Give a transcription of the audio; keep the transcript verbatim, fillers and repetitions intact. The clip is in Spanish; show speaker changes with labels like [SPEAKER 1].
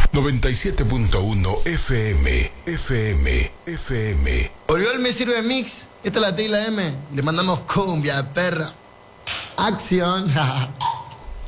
[SPEAKER 1] noventa y siete punto uno F M, F M, F M.
[SPEAKER 2] Volvió el Me Sirve Mix. Esta es la T y la M. Le mandamos cumbia, perra. Acción.